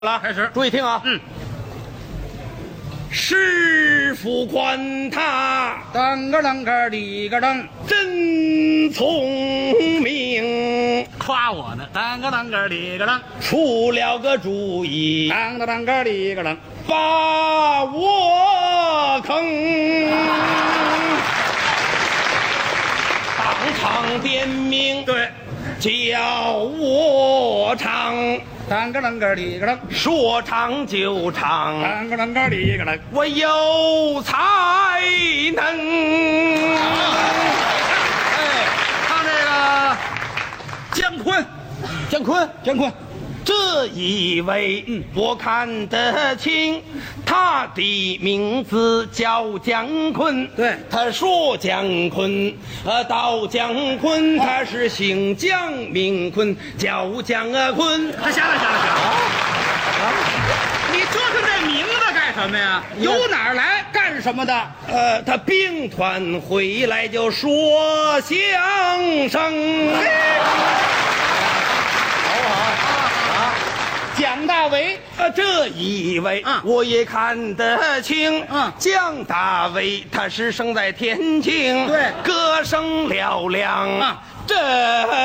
了，开始，注意听啊！师傅管他当个啷个里个啷， 真聪明， 夸我呢。当个啷个里个啷， 出了个主意， 当个啷个里个啷， 把我坑。当场点名， 对， 叫我唱， 当个啷个里个啷， 说唱就唱， 当个啷个里个啷。 我有才能。 唱这个姜昆， 姜昆，这一位我看得清，他的名字叫姜昆。 对， 他说姜昆，到姜昆，他是姓姜名昆，叫姜昆。 行了，你折腾这名字干什么呀？由哪儿来干什么的？ 他兵团回来就说相声。 蒋大为， 这一位我也看得清。姜大为他是生在天津， 对， 歌声嘹亮。这